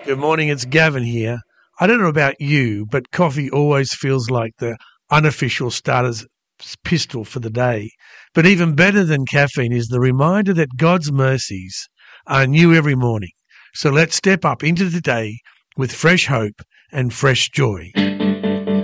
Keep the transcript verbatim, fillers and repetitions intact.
Good morning, it's Gavin here. I don't know about you, but coffee always feels like the unofficial starter's pistol for the day. But even better than caffeine is the reminder that God's mercies are new every morning. So let's step up into the day with fresh hope and fresh joy.